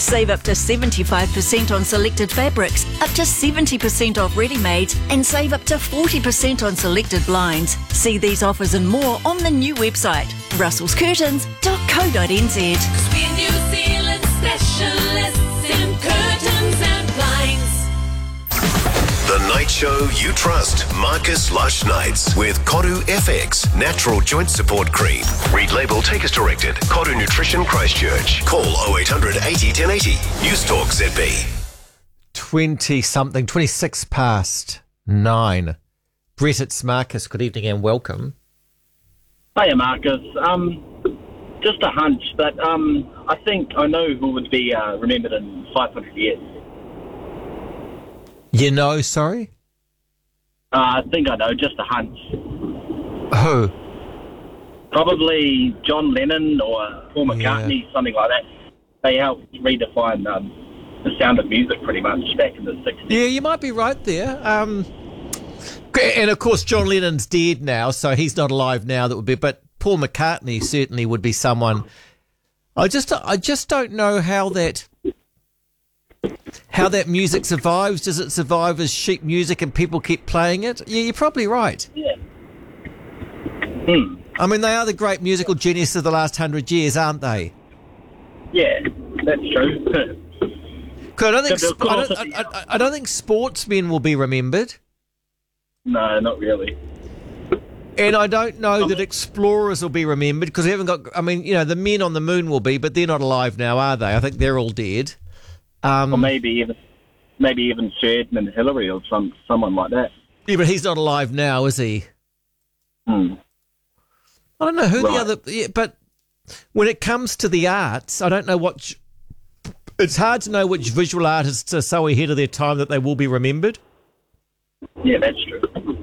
Save up to 75% on selected fabrics, up to 70% off ready-mades, and save up to 40% on selected blinds. See these offers and more on the new website, russellscurtains.co.nz. 'Cause we're New Zealand specialists in curtains and blinds. The night show you trust. Marcus Lush Nights with Koru FX Natural Joint Support Cream. Read label, take as directed. Koru Nutrition Christchurch. Call 0800 80 1080. News Talk ZB. 26 past 9. Brett, it's Marcus. Good evening and welcome. Hiya, Marcus. Just a hunch, but I think I know who would be remembered in 500 years. You know, sorry? I think I know, just a hunch. Who? Probably John Lennon or Paul McCartney, something like that. They helped redefine the sound of music pretty much back in the 60s. Yeah, you might be right there. And of course, John Lennon's dead now, so he's not alive now. That would be, but Paul McCartney certainly would be someone. I just don't know how that music survives. Does it survive as sheet music and people keep playing it? Yeah, you're probably right. Yeah. I mean, they are the great musical genius of the last 100 years, aren't they? Yeah, that's true. 'Cause I don't think sportsmen will be remembered. No, not really. And I don't know that explorers will be remembered because they haven't got. I mean, you know, the men on the moon will be, but they're not alive now, are they? I think they're all dead. Or maybe even Sir Edmund Hillary or someone like that. Yeah, but he's not alive now, is he? Hmm. I don't know who Right. the other. Yeah, but when it comes to the arts, I don't know what. It's hard to know which visual artists are so ahead of their time that they will be remembered. Yeah, that's true.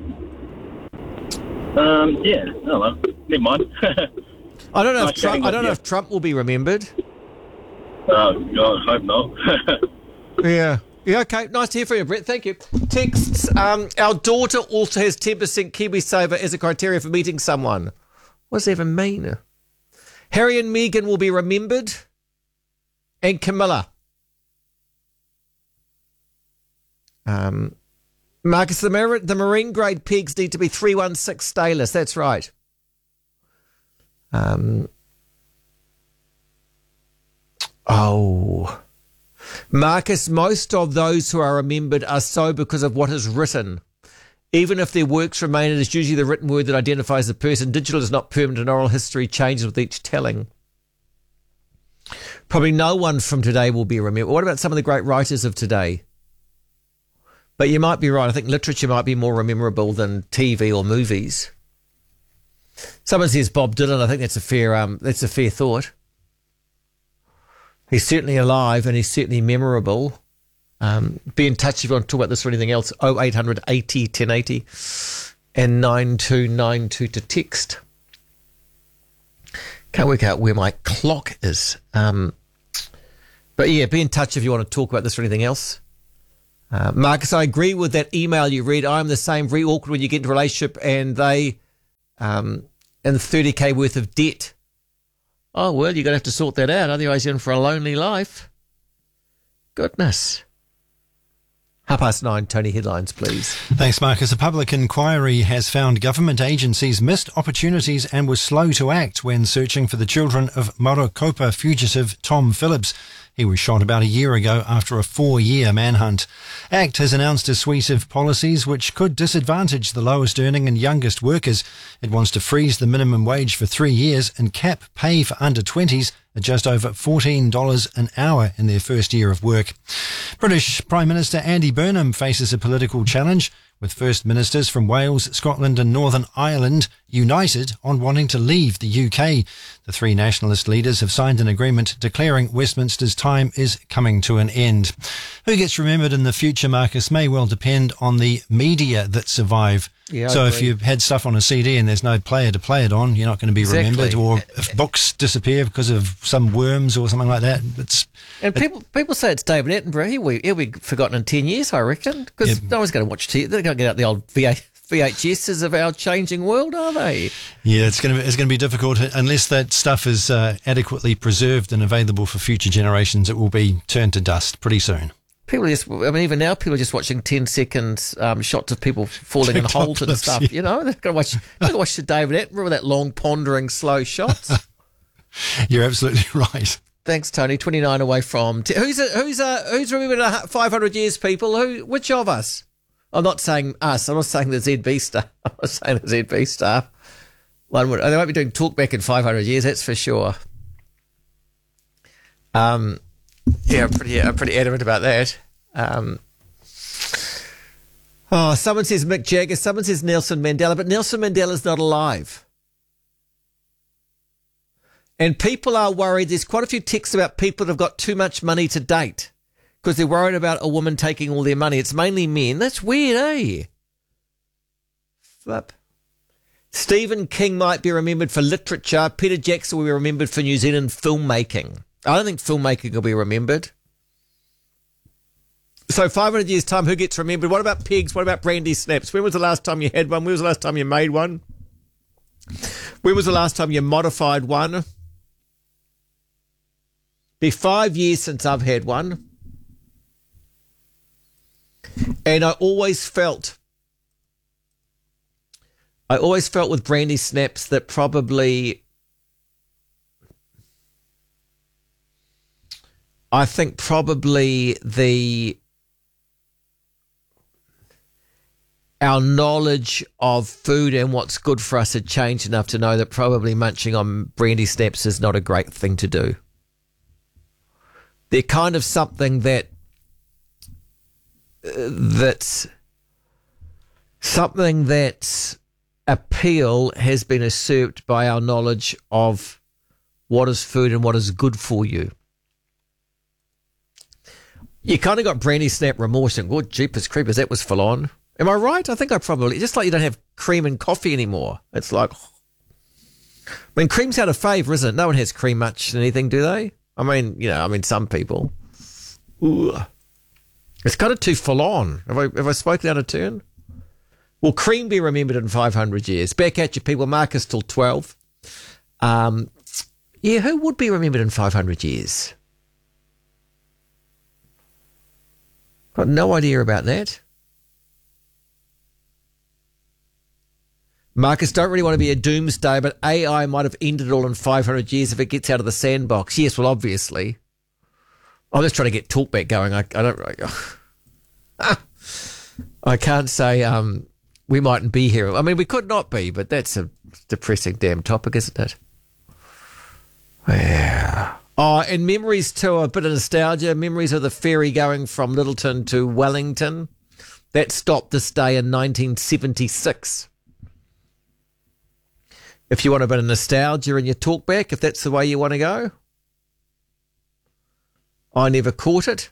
Yeah, oh well, never mind. I don't know if Nice Trump. chatting I don't with know you. if Trump will be remembered. Oh, God, I hope not. Yeah. Yeah, okay. Nice to hear from you, Brett. Thank you. Texts. Our daughter also has 10% KiwiSaver as a criteria for meeting someone. What does that even mean? Harry and Meghan will be remembered. And Camilla. Marcus, the marine grade pigs need to be 316 stainless. That's right. Marcus, most of those who are remembered are so because of what is written. Even if their works remain, it is usually the written word that identifies the person. Digital is not permanent and oral history changes with each telling. Probably no one from today will be remembered. What about some of the great writers of today? But you might be right. I think literature might be more memorable than TV or movies. Someone says Bob Dylan. I think that's a fair thought. He's certainly alive and he's certainly memorable. Be in touch if you want to talk about this or anything else. 0800 80 1080 and 9292 to text. Can't work out where my clock is. But yeah, be in touch if you want to talk about this or anything else. Marcus, I agree with that email you read. I'm the same, very awkward when you get into a relationship and they and 30k worth of debt. Oh, well, you're going to have to sort that out. Otherwise, you're in for a lonely life. Goodness. 9:30, Tony, headlines, please. Thanks, Marcus. A public inquiry has found government agencies missed opportunities and were slow to act when searching for the children of Morokopa fugitive Tom Phillips. He was shot about a year ago after a 4-year manhunt. ACT has announced a suite of policies which could disadvantage the lowest earning and youngest workers. It wants to freeze the minimum wage for 3 years and cap pay for under 20s at just over $14 an hour in their first year of work. British Prime Minister Andy Burnham faces a political challenge, with First Ministers from Wales, Scotland and Northern Ireland united on wanting to leave the UK. The three nationalist leaders have signed an agreement declaring Westminster's time is coming to an end. Who gets remembered in the future, Marcus, may well depend on the media that survive. Yeah, so I if agree. you had stuff on a CD and there's no player to play it on, you're not going to be remembered. Or if books disappear because of some worms or something like that, People say it's David Attenborough. He'll be forgotten in 10 years, I reckon, because no one's going to watch TV. They're going to get out the old VHSs of our changing world, are they? Yeah, it's going to be difficult unless that stuff is adequately preserved and available for future generations. It will be turned to dust pretty soon. People even now, people are just watching 10-second shots of people falling in TikTok holes and clips, stuff. yeah. You know, they're going to watch the David Attenborough with that long, pondering, slow shots. You're absolutely right. Thanks, Tony. 29 away from who's remembered 500 years? People, which of us? I'm not saying us. I'm not saying the ZB staff. I'm not saying the ZB staff. They won't be doing talkback in 500 years. That's for sure. Yeah, I'm pretty adamant about that. Someone says Mick Jagger. Someone says Nelson Mandela, but Nelson Mandela's not alive. And people are worried. There's quite a few texts about people that have got too much money to date because they're worried about a woman taking all their money. It's mainly men. That's weird, eh? Flip. Stephen King might be remembered for literature. Peter Jackson will be remembered for New Zealand filmmaking. I don't think filmmaking will be remembered. So 500 years' time, who gets remembered? What about pigs? What about brandy snaps? When was the last time you had one? When was the last time you made one? When was the last time you modified one? Be 5 years since I've had one. And I always felt with brandy snaps that probably, I think probably our knowledge of food and what's good for us had changed enough to know that probably munching on brandy snaps is not a great thing to do. They're kind of something that's appeal has been usurped by our knowledge of what is food and what is good for you. You kind of got brandy snap remorse and, oh, jeepers creepers, that was full on. Am I right? I think I probably, just like you don't have cream in coffee anymore. It's like, I mean, cream's out of favour, isn't it? No one has cream much in anything, do they? I mean, some people. Ooh. It's kind of too full on. Have I spoken out of turn? Will cream be remembered in 500 years? Back at you, people. Marcus till 12. Who would be remembered in 500 years? Got no idea about that. Marcus, don't really want to be a doomsday, but AI might have ended it all in 500 years if it gets out of the sandbox. Yes, well, obviously. I'm just trying to get talkback going. I can't say we mightn't be here. I mean, we could not be, but that's a depressing damn topic, isn't it? Yeah. Oh, and memories too, a bit of nostalgia. Memories of the ferry going from Littleton to Wellington. That stopped this day in 1976. If you want a bit of nostalgia in your talkback, if that's the way you want to go. I never caught it.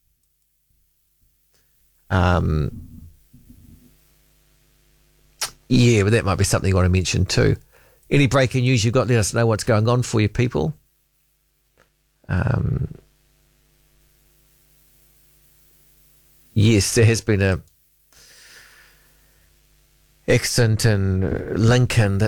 Yeah, but that might be something you want to mention too. Any breaking news you've got, let us know what's going on for you people. Yes, there has been a accident in Lincoln